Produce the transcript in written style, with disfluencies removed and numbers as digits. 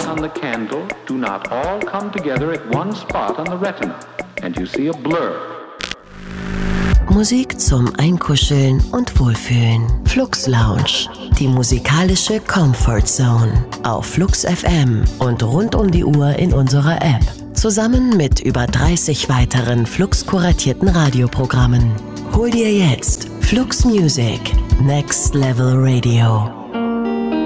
light on the candle do not all come together at one spot on the retina, and you see a blur. Musik zum Einkuscheln und Wohlfühlen. Flux Lounge, die musikalische Comfort Zone. Auf Flux FM und rund um die Uhr in unserer App. Zusammen mit über 30 weiteren Flux-kuratierten Radioprogrammen. Hol dir jetzt Flux Music, Next Level Radio.